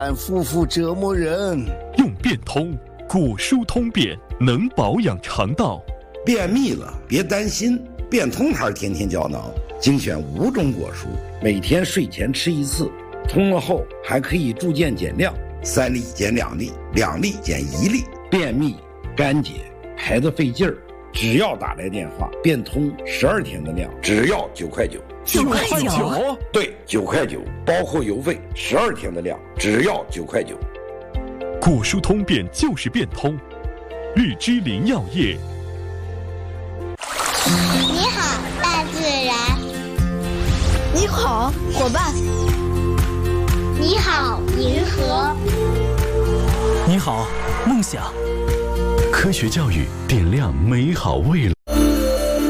反复折磨人。 用变通，果蔬通便能保养肠道。 便秘了别担心，变通牌天天胶囊精选5种果蔬，每天睡前吃1次，通了后还可以逐渐减量，3粒减2粒，2粒减1粒。便秘、干结、排得费劲儿，只要打来电话，变通12天的量，只要9块9。 9块9？ 对，9块9，包括邮费，12天的量，只要9块9。 果蔬通便就是变通，日之林药业。 你好，大自然。 你好，伙伴。 你好，银河。 你好，梦想。科学教育点亮美好未来。